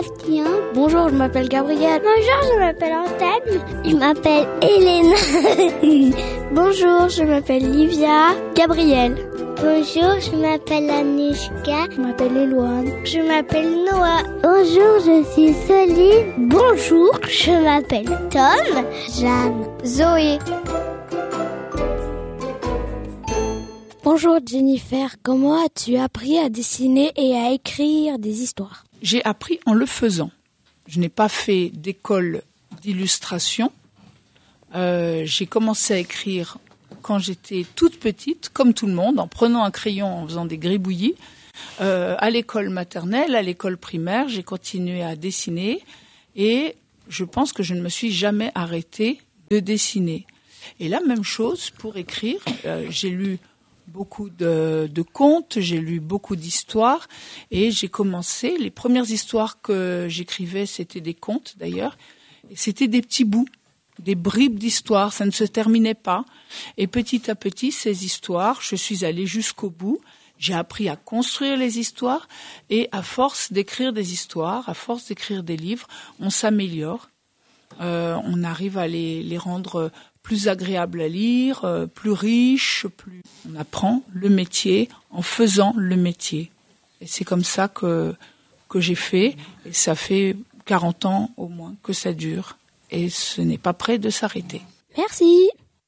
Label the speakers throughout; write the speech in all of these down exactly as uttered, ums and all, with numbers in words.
Speaker 1: Tiens. Bonjour, je m'appelle Gabriel. Bonjour, je m'appelle Antenne. Je m'appelle Hélène. Bonjour, je m'appelle Livia. Gabriel. Bonjour, je m'appelle Anushka. Je m'appelle Eloane. Je m'appelle Noah. Bonjour, je suis Soline. Bonjour, je m'appelle Tom. Jeanne. Zoé. Bonjour Jennifer, comment as-tu appris à dessiner et à écrire des histoires ?
Speaker 2: J'ai appris en le faisant. Je n'ai pas fait d'école d'illustration. Euh, j'ai commencé à écrire quand j'étais toute petite, comme tout le monde, en prenant un crayon, en faisant des gribouillis. Euh, à l'école maternelle, à l'école primaire, j'ai continué à dessiner et je pense que je ne me suis jamais arrêtée de dessiner. Et la même chose pour écrire. Euh, j'ai lu beaucoup de, de contes, j'ai lu beaucoup d'histoires et j'ai commencé, les premières histoires que j'écrivais, c'était des contes d'ailleurs, et c'était des petits bouts, des bribes d'histoires, ça ne se terminait pas. Et petit à petit, ces histoires, je suis allée jusqu'au bout, j'ai appris à construire les histoires et à force d'écrire des histoires, à force d'écrire des livres, on s'améliore, euh, on arrive à les, les rendre plus agréable à lire, euh, plus riche, plus. On apprend le métier en faisant le métier. Et c'est comme ça que que j'ai fait. Et ça fait quarante ans au moins que ça dure. Et ce n'est pas près de s'arrêter.
Speaker 1: Merci.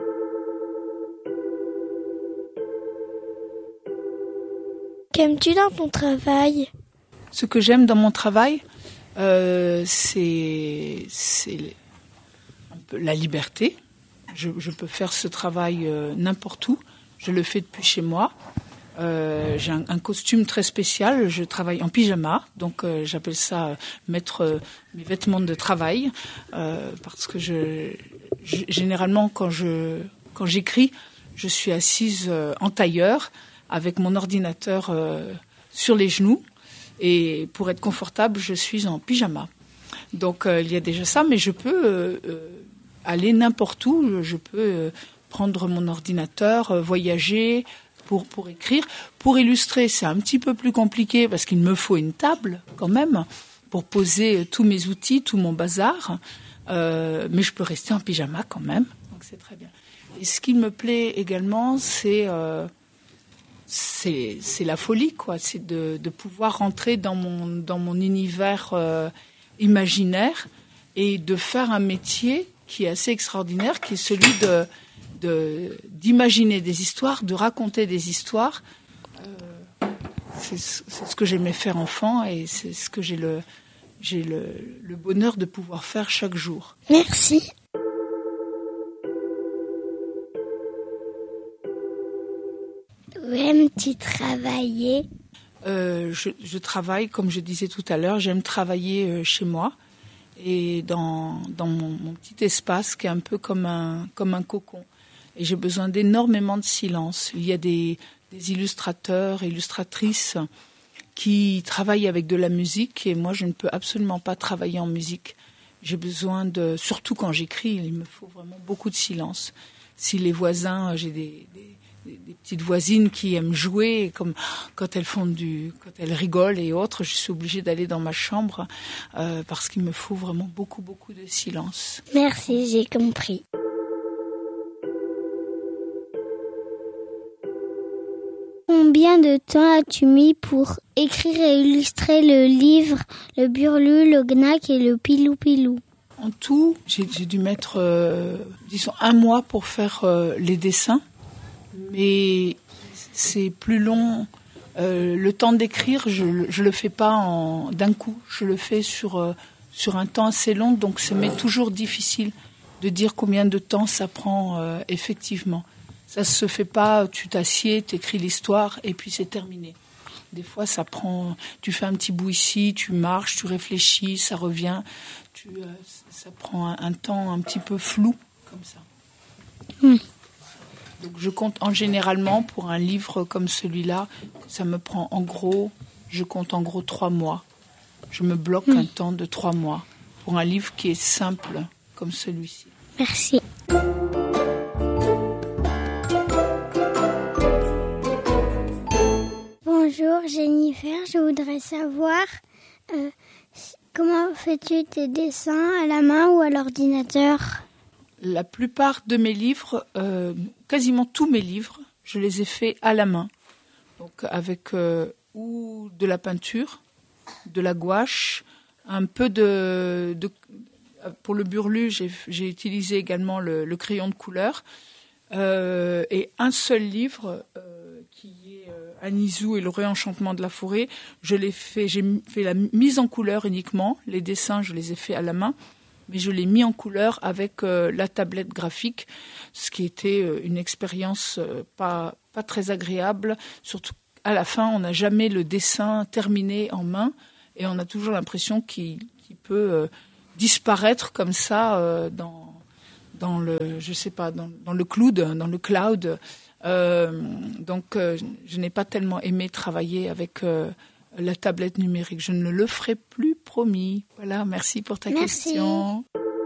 Speaker 1: Qu'aimes-tu dans ton travail ?
Speaker 2: Ce que j'aime dans mon travail, euh, c'est c'est un peu la liberté. Je, je peux faire ce travail euh, n'importe où. Je le fais depuis chez moi. Euh, j'ai un, un costume très spécial. Je travaille en pyjama, donc euh, j'appelle ça euh, mettre euh, mes vêtements de travail, euh, parce que je, je généralement quand je quand j'écris, je suis assise euh, en tailleur avec mon ordinateur euh, sur les genoux, et pour être confortable, je suis en pyjama. Donc euh, il y a déjà ça, mais je peux euh, euh, aller n'importe où, je peux euh, prendre mon ordinateur, euh, voyager pour pour écrire. Pour illustrer, c'est un petit peu plus compliqué parce qu'il me faut une table quand même pour poser tous mes outils, tout mon bazar. Euh, mais je peux rester en pyjama quand même, donc c'est très bien. Et ce qui me plaît également, c'est euh, c'est c'est la folie, quoi. C'est de de pouvoir rentrer dans mon dans mon univers euh, imaginaire et de faire un métier qui est assez extraordinaire, qui est celui de, de d'imaginer des histoires, de raconter des histoires. Euh, c'est, c'est ce que j'aimais faire enfant et c'est ce que j'ai le j'ai le, le bonheur de pouvoir faire chaque jour.
Speaker 1: Merci. Où aimes-tu travailler ?
Speaker 2: euh, je, je travaille, comme je disais tout à l'heure, j'aime travailler euh, chez moi. Et dans, dans mon, mon petit espace qui est un peu comme un, comme un cocon. Et j'ai besoin d'énormément de silence. Il y a des, des illustrateurs, illustratrices qui travaillent avec de la musique et moi je ne peux absolument pas travailler en musique. J'ai besoin de, surtout quand j'écris, il me faut vraiment beaucoup de silence. Si les voisins, j'ai des, des des petites voisines qui aiment jouer, comme quand elles font du, quand elles rigolent et autres, je suis obligée d'aller dans ma chambre euh, parce qu'il me faut vraiment beaucoup, beaucoup de silence.
Speaker 1: Merci, j'ai compris. Combien de temps as-tu mis pour écrire et illustrer le livre, le Burlu, le Gnac et le Pilou Pilou ?
Speaker 2: En tout, j'ai, j'ai dû mettre, euh, disons, un mois pour faire euh, les dessins. Mais c'est plus long. Euh, le temps d'écrire, je je le fais pas en d'un coup. Je le fais sur euh, sur un temps assez long, donc c'est mais toujours difficile de dire combien de temps ça prend euh, effectivement. Ça se fait pas. Tu t'assieds, t'écris l'histoire et puis c'est terminé. Des fois, ça prend. Tu fais un petit bout ici, tu marches, tu réfléchis, ça revient. Tu euh, ça prend un, un temps un petit peu flou comme ça.
Speaker 1: Oui.
Speaker 2: Donc je compte en généralement pour un livre comme celui-là, ça me prend en gros, je compte en gros trois mois. Je me bloque mmh. un temps de trois mois pour un livre qui est simple comme celui-ci.
Speaker 1: Merci. Bonjour Jennifer, je voudrais savoir euh, Comment fais-tu tes dessins, à la main ou à l'ordinateur ?
Speaker 2: La plupart de mes livres, euh, quasiment tous mes livres, je les ai faits à la main. Donc avec euh, ou de la peinture, de la gouache, un peu de... de pour le Burlu, j'ai, j'ai utilisé également le, le crayon de couleur. Euh, et un seul livre euh, qui est euh, Anisou et le réenchantement de la forêt, je l'ai fait, j'ai fait la mise en couleur uniquement. Les dessins, je les ai faits à la main, mais je l'ai mis en couleur avec euh, la tablette graphique, ce qui était euh, une expérience euh, pas pas très agréable. Surtout à la fin, on n'a jamais le dessin terminé en main et on a toujours l'impression qu'il, qu'il peut euh, disparaître comme ça euh, dans dans le, je sais pas, dans, dans le cloud, dans le cloud. Euh, donc, euh, je n'ai pas tellement aimé travailler avec euh, la tablette numérique. Je ne le ferai plus, promis. Voilà, merci pour ta
Speaker 1: merci.
Speaker 2: question.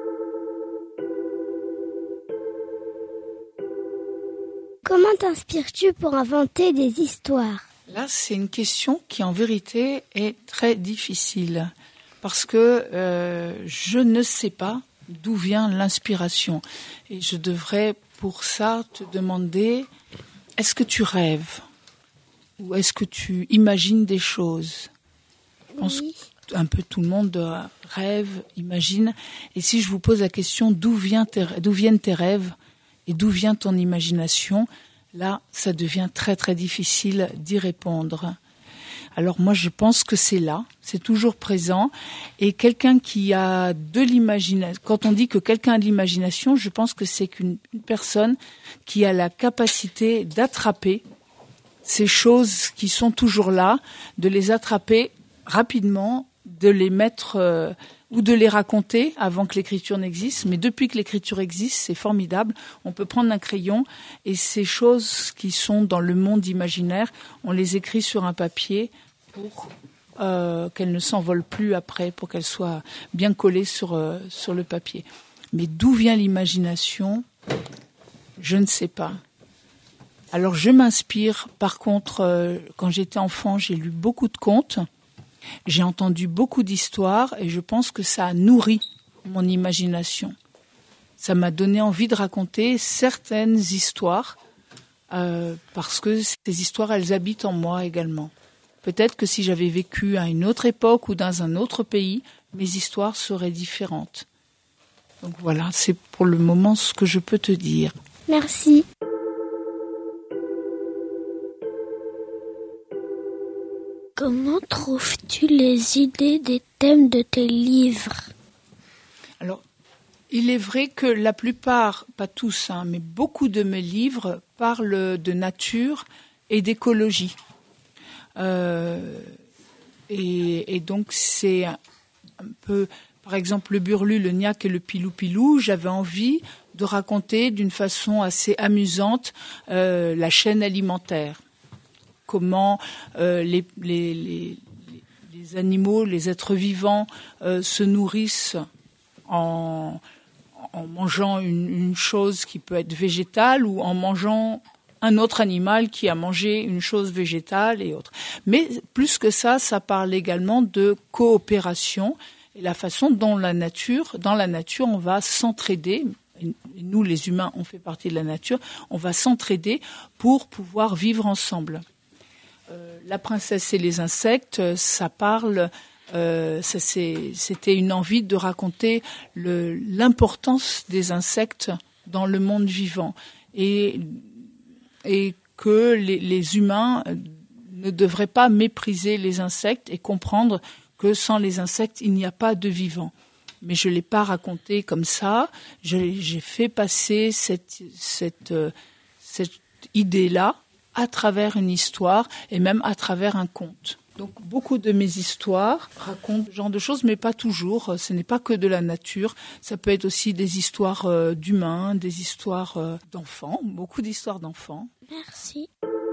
Speaker 1: Comment t'inspires-tu pour inventer des histoires ?
Speaker 2: Là, c'est une question qui, en vérité, est très difficile. Parce que euh, je ne sais pas d'où vient l'inspiration. Et je devrais, pour ça, te demander, est-ce que tu rêves ? Ou est-ce que tu imagines des choses ? Je pense
Speaker 1: oui.
Speaker 2: qu'un peu tout le monde rêve, imagine. Et si je vous pose la question, d'où, vient tes, d'où viennent tes rêves et d'où vient ton imagination ? Là, ça devient très très difficile d'y répondre. Alors moi, je pense que c'est là, c'est toujours présent. Et quelqu'un qui a de l'imagination, quand on dit que quelqu'un a de l'imagination, je pense que c'est qu'une une personne qui a la capacité d'attraper ces choses qui sont toujours là, de les attraper rapidement, de les mettre euh, ou de les raconter avant que l'écriture n'existe. Mais depuis que l'écriture existe, c'est formidable. On peut prendre un crayon et ces choses qui sont dans le monde imaginaire, on les écrit sur un papier pour euh, qu'elles ne s'envolent plus après, pour qu'elles soient bien collées sur, euh, sur le papier. Mais d'où vient l'imagination ? Je ne sais pas. Alors je m'inspire, par contre, euh, quand j'étais enfant, j'ai lu beaucoup de contes, j'ai entendu beaucoup d'histoires et je pense que ça a nourri mon imagination. Ça m'a donné envie de raconter certaines histoires euh, parce que ces histoires, elles habitent en moi également. Peut-être que si j'avais vécu à une autre époque ou dans un autre pays, mes histoires seraient différentes. Donc voilà, c'est pour le moment ce que je peux te dire.
Speaker 1: Merci. Comment trouves-tu les idées des thèmes de tes livres ?
Speaker 2: Alors, il est vrai que la plupart, pas tous, hein, mais beaucoup de mes livres parlent de nature et d'écologie. Euh, et, et donc, c'est un, un peu, par exemple, le Burlu, le Gnac et le Pilou-Pilou, j'avais envie de raconter d'une façon assez amusante euh, la chaîne alimentaire. Comment euh, les, les, les, les animaux, les êtres vivants euh, se nourrissent en, en mangeant une, une chose qui peut être végétale ou en mangeant un autre animal qui a mangé une chose végétale et autres. Mais plus que ça, ça parle également de coopération et la façon dont la nature, dans la nature, on va s'entraider. Et nous, les humains, on fait partie de la nature. On va s'entraider pour pouvoir vivre ensemble. Euh, la princesse et les insectes, ça parle. Euh, ça, c'est, c'était une envie de raconter le, l'importance des insectes dans le monde vivant et et que les, les humains ne devraient pas mépriser les insectes et comprendre que sans les insectes, il n'y a pas de vivant. Mais je ne l'ai pas raconté comme ça. Je, j'ai fait passer cette, cette, cette idée-là à travers une histoire et même à travers un conte. Donc beaucoup de mes histoires racontent ce genre de choses, mais pas toujours. Ce n'est pas que de la nature. Ça peut être aussi des histoires euh, d'humains, des histoires euh, d'enfants, beaucoup d'histoires d'enfants.
Speaker 1: Merci.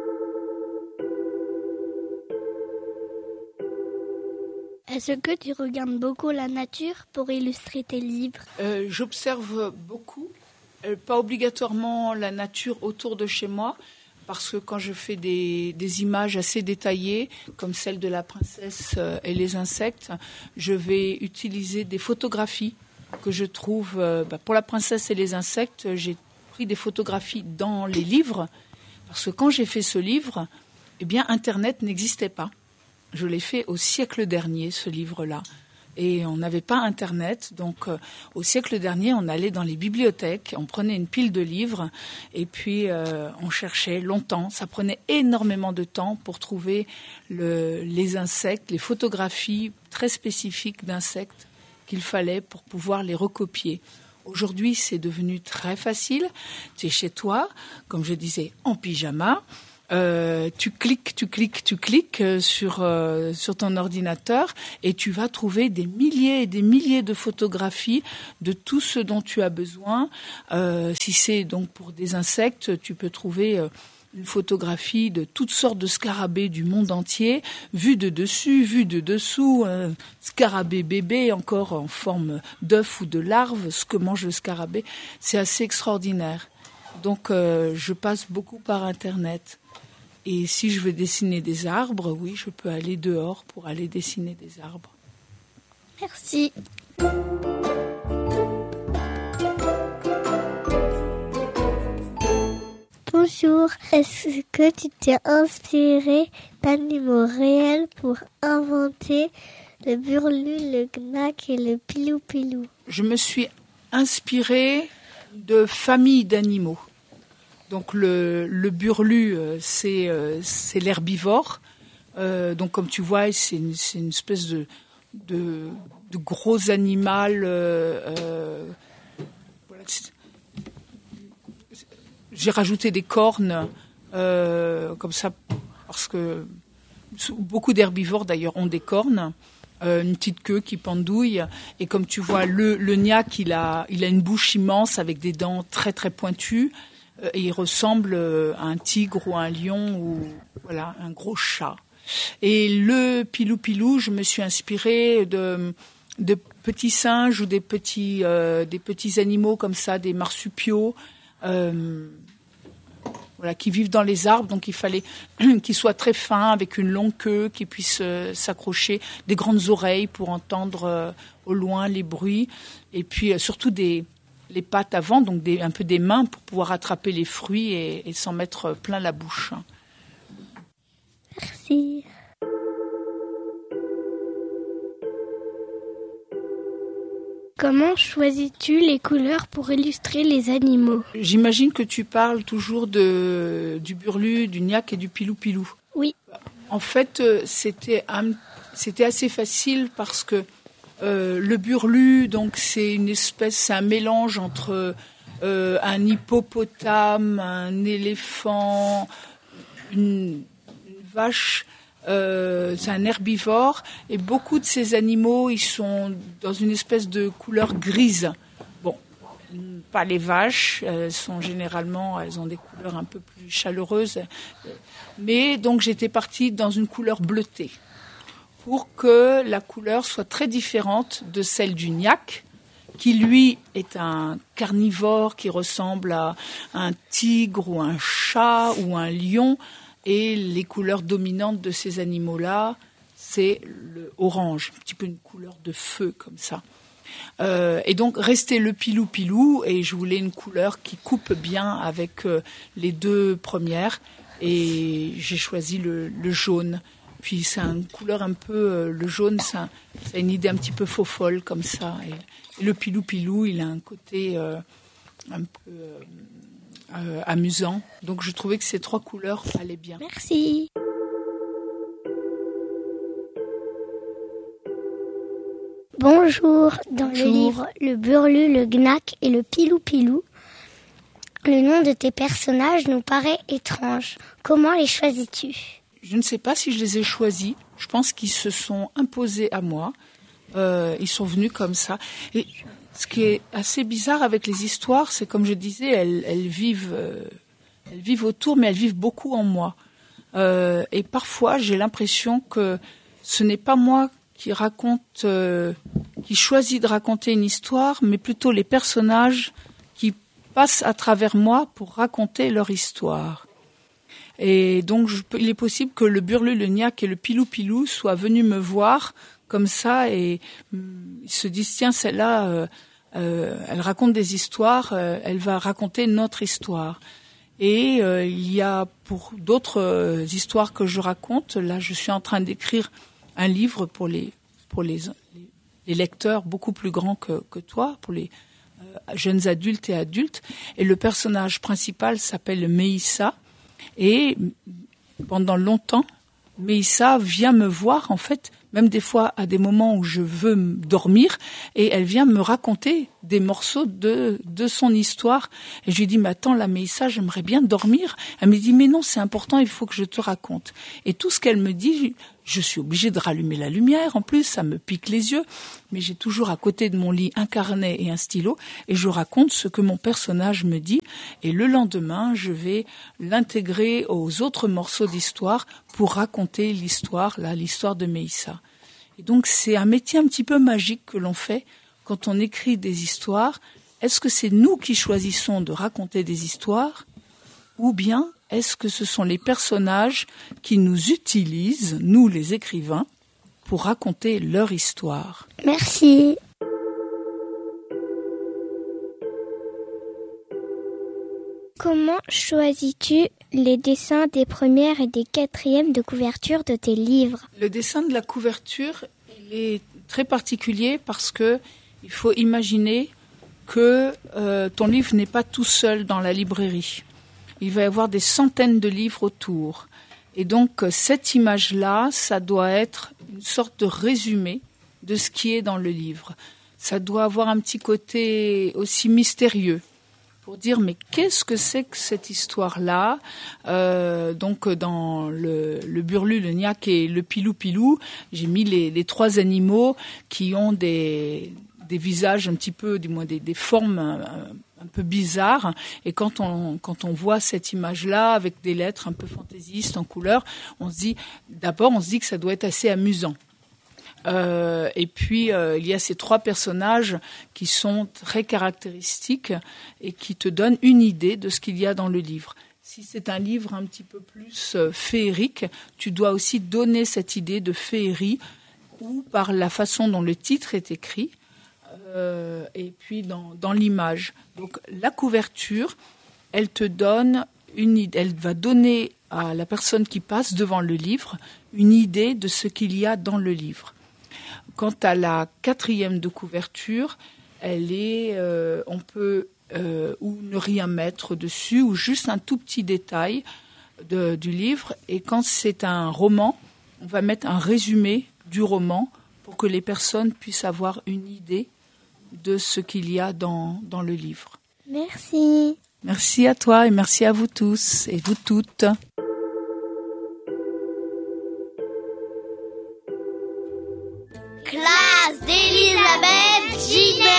Speaker 1: Est-ce que tu regardes beaucoup la nature pour illustrer tes livres ?
Speaker 2: euh, J'observe beaucoup, euh, pas obligatoirement la nature autour de chez moi. parce que quand je fais des, des images assez détaillées, comme celle de la princesse et les insectes, je vais utiliser des photographies que je trouve... Euh, bah pour la princesse et les insectes, j'ai pris des photographies dans les livres, parce que quand j'ai fait ce livre, eh bien, Internet n'existait pas. Je l'ai fait au siècle dernier, ce livre-là. Et on n'avait pas Internet, donc euh, au siècle dernier, on allait dans les bibliothèques, on prenait une pile de livres et puis euh, on cherchait longtemps. Ça prenait énormément de temps pour trouver le, les insectes, les photographies très spécifiques d'insectes qu'il fallait pour pouvoir les recopier. Aujourd'hui, c'est devenu très facile. Tu es chez toi, comme je disais, en pyjama. Euh, tu cliques, tu cliques, tu cliques sur euh, sur ton ordinateur et tu vas trouver des milliers et des milliers de photographies de tout ce dont tu as besoin. Euh, si c'est donc pour des insectes, tu peux trouver euh, une photographie de toutes sortes de scarabées du monde entier, vue de dessus, vue de dessous, un scarabée bébé encore en forme d'œuf ou de larve, ce que mange le scarabée, c'est assez extraordinaire. Donc euh, je passe beaucoup par Internet. Et si je veux dessiner des arbres, oui, je peux aller dehors pour aller dessiner des arbres.
Speaker 1: Merci. Bonjour, est-ce que tu t'es inspiré d'animaux réels pour inventer le burlu, le gnac et le pilou-pilou?
Speaker 2: Je me suis inspirée de familles d'animaux. Donc le, le burlu, c'est, c'est l'herbivore. Euh, donc comme tu vois, c'est une, c'est une espèce de, de, de gros animal. Euh, euh, voilà. J'ai rajouté des cornes euh, comme ça parce que beaucoup d'herbivores d'ailleurs ont des cornes. Euh, une petite queue qui pendouille. Et comme tu vois, le, le gnac, il a, il a une bouche immense avec des dents très très pointues. Et il ressemble à un tigre ou un lion ou voilà un gros chat. Et le pilou-pilou, je me suis inspirée de, de petits singes ou des petits, euh, des petits animaux comme ça, des marsupiaux, euh, voilà, qui vivent dans les arbres. Donc il fallait qu'ils soient très fins, avec une longue queue, qui puissent euh, s'accrocher, des grandes oreilles pour entendre euh, au loin les bruits, et puis euh, surtout des les pattes avant, donc des, un peu des mains pour pouvoir attraper les fruits et, et s'en mettre plein la bouche.
Speaker 1: Merci. Comment choisis-tu les couleurs pour illustrer les animaux?
Speaker 2: J'imagine que tu parles toujours de, du burlu, du gnac et du pilou-pilou.
Speaker 1: Oui.
Speaker 2: En fait, c'était, un, c'était assez facile parce que Euh, le burlu, donc c'est une espèce, c'est un mélange entre euh, un hippopotame, un éléphant, une, une vache. Euh, c'est un herbivore et beaucoup de ces animaux, ils sont dans une espèce de couleur grise. Bon, pas les vaches, elles sont généralement, elles ont des couleurs un peu plus chaleureuses. Mais donc j'étais partie dans une couleur bleutée, pour que la couleur soit très différente de celle du gnac, qui lui est un carnivore qui ressemble à un tigre ou un chat ou un lion. Et les couleurs dominantes de ces animaux-là, c'est le orange, un petit peu une couleur de feu comme ça. Euh, et donc restait le pilou-pilou, et je voulais une couleur qui coupe bien avec euh, les deux premières. Et j'ai choisi le, le jaune. Puis c'est une couleur un peu, euh, le jaune, ça, ça a une idée un petit peu faux folle comme ça. Et, et le pilou-pilou, il a un côté euh, un peu euh, euh, amusant. Donc je trouvais que ces trois couleurs allaient bien.
Speaker 1: Merci. Bonjour. Dans
Speaker 2: Bonjour.
Speaker 1: le livre Le Burlu, le Gnac et le Pilou-Pilou, le nom de tes personnages nous paraît étrange. Comment les choisis-tu ?
Speaker 2: Je ne sais pas si je les ai choisis. Je pense qu'ils se sont imposés à moi. Euh, ils sont venus comme ça. Et ce qui est assez bizarre avec les histoires, c'est comme je disais, elles, elles vivent, euh, elles vivent autour, mais elles vivent beaucoup en moi. Euh, et parfois, j'ai l'impression que ce n'est pas moi qui raconte, euh, qui choisit de raconter une histoire, mais plutôt les personnages qui passent à travers moi pour raconter leur histoire. Et donc, je peux, il est possible que le Burlu, le Gnac et le Pilou Pilou soient venus me voir comme ça et ils se disent, tiens, celle-là, euh, euh, elle raconte des histoires, euh, elle va raconter notre histoire. Et euh, il y a pour d'autres euh, histoires que je raconte, là, je suis en train d'écrire un livre pour les pour les, les, les lecteurs beaucoup plus grands que, que toi, pour les euh, jeunes adultes et adultes. Et le personnage principal s'appelle Meïssa. Et pendant longtemps, Meïssa vient me voir, en fait, même des fois à des moments où je veux dormir, et elle vient me raconter des morceaux de de son histoire. Et je lui dis, mais attends, la Meïssa, j'aimerais bien dormir. Elle me dit, mais non, c'est important, il faut que je te raconte. Et tout ce qu'elle me dit, je suis obligée de rallumer la lumière, en plus, ça me pique les yeux. Mais j'ai toujours à côté de mon lit un carnet et un stylo, et je raconte ce que mon personnage me dit. Et le lendemain, je vais l'intégrer aux autres morceaux d'histoire pour raconter l'histoire, là, l'histoire de Meïssa. Et donc, c'est un métier un petit peu magique que l'on fait quand on écrit des histoires. Est-ce que c'est nous qui choisissons de raconter des histoires, ou bien est-ce que ce sont les personnages qui nous utilisent, nous les écrivains, pour raconter leur histoire?
Speaker 1: Merci. Comment choisis-tu les dessins des premières et des quatrièmes de couverture de tes livres?
Speaker 2: Le dessin de la couverture, il est très particulier parce que il faut imaginer que euh, ton livre n'est pas tout seul dans la librairie. Il va y avoir des centaines de livres autour. Et donc, cette image-là, ça doit être une sorte de résumé de ce qui est dans le livre. Ça doit avoir un petit côté aussi mystérieux, pour dire, mais qu'est-ce que c'est que cette histoire-là? euh, Donc, dans le, le Burlu, le Gnac et le Pilou Pilou, j'ai mis les, les trois animaux qui ont des, des visages un petit peu, du moins des, des formes un, un peu bizarres. Et quand on, quand on voit cette image-là, avec des lettres un peu fantaisistes, en couleur, on se dit, d'abord, on se dit que ça doit être assez amusant. Euh, et puis euh, il y a ces trois personnages qui sont très caractéristiques et qui te donnent une idée de ce qu'il y a dans le livre. Si c'est un livre un petit peu plus euh, féerique, tu dois aussi donner cette idée de féerie, ou par la façon dont le titre est écrit, euh, et puis dans, dans l'image. Donc la couverture, elle te donne une idée, elle va donner à la personne qui passe devant le livre une idée de ce qu'il y a dans le livre. Quant à la quatrième de couverture, elle est, euh, on peut euh, ou ne rien mettre dessus, ou juste un tout petit détail de, du livre. Et quand c'est un roman, on va mettre un résumé du roman pour que les personnes puissent avoir une idée de ce qu'il y a dans, dans le livre.
Speaker 1: Merci.
Speaker 2: Merci à toi et merci à vous tous et vous toutes.
Speaker 1: Classe d'Elisabeth Ginet.